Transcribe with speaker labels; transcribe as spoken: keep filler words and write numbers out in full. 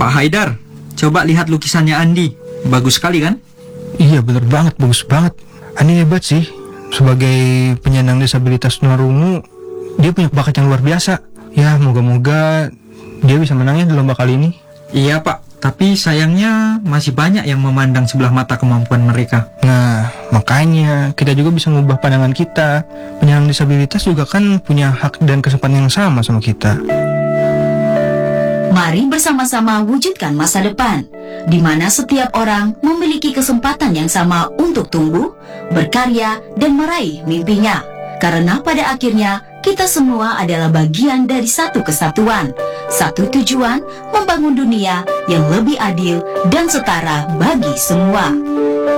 Speaker 1: Pak Haidar, coba lihat lukisannya Andi. Bagus sekali kan?
Speaker 2: Iya bener banget, bagus banget. Andi hebat sih. Sebagai penyandang disabilitas tunarungu, dia punya bakat yang luar biasa. Ya, moga-moga dia bisa menangnya di lomba kali ini.
Speaker 1: Iya Pak, tapi sayangnya masih banyak yang memandang sebelah mata kemampuan mereka.
Speaker 2: Nah, makanya kita juga bisa mengubah pandangan kita. Penyandang disabilitas juga kan punya hak dan kesempatan yang sama sama kita.
Speaker 3: Mari bersama-sama wujudkan masa depan, di mana setiap orang memiliki kesempatan yang sama untuk tumbuh, berkarya, dan meraih mimpinya. Karena pada akhirnya, kita semua adalah bagian dari satu kesatuan, satu tujuan membangun dunia yang lebih adil dan setara bagi semua.